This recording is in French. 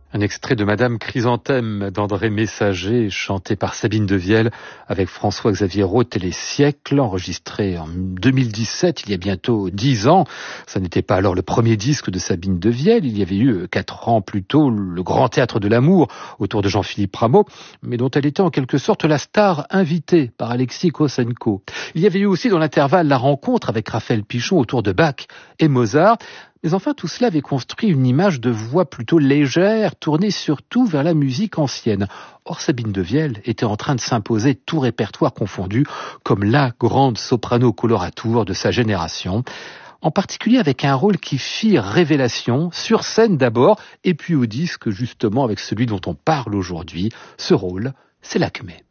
Un extrait de Madame Chrysanthème d'André Messager, chanté par Sabine Devielle avec François-Xavier Roth et les siècles, enregistré en 2017, il y a bientôt 10 ans. Ça n'était pas alors le premier disque de Sabine Devielle, il y avait eu 4 ans plus tôt le Grand Théâtre de l'amour autour de Jean-Philippe Rameau, mais dont elle était en quelque sorte la star invitée par Alexis Kosenko. Il y avait eu aussi dans l'intervalle la rencontre avec Raphaël Pichon autour de Bach et Mozart. Mais enfin, tout cela avait construit une image de voix plutôt légère, tournée surtout vers la musique ancienne. Or, Sabine Devielle était en train de s'imposer, tout répertoire confondu, comme la grande soprano coloratour de sa génération. En particulier avec un rôle qui fit révélation, sur scène d'abord, et puis au disque justement avec celui dont on parle aujourd'hui. Ce rôle, c'est l'Acmé.